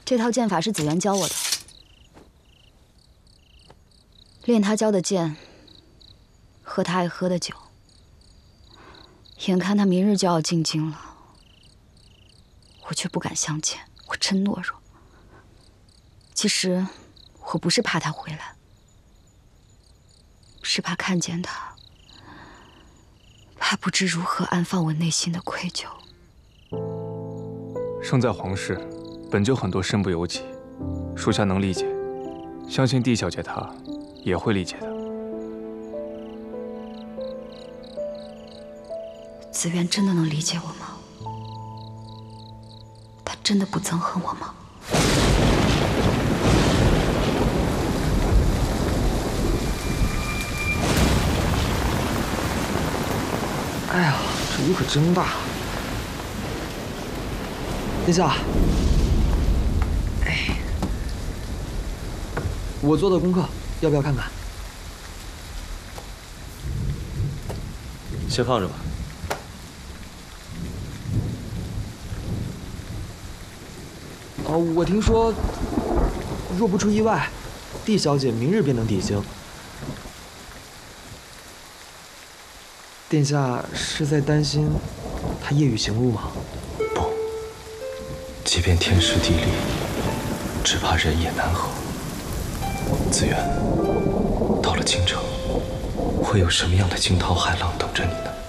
这套剑法是紫渊教我的，练他教的剑，喝他爱喝的酒。眼看他明日就要进京了，我却不敢相见，我真懦弱。其实，我不是怕他回来，是怕看见他，怕不知如何安放我内心的愧疚。 生在皇室，本就很多身不由己，属下能理解，相信帝小姐她也会理解的。 紫渊真的能理解我吗？他真的不憎恨我吗？ 哎呀，这雨可真大！殿下，哎，我做的功课要不要看看？ 先放着吧。 哦，我听说，若不出意外，帝小姐明日便能抵京。殿下是在担心她夜雨行路吗？ 不，即便天时地利，只怕人也难候。紫渊，到了京城，会有什么样的惊涛骇浪等着你呢？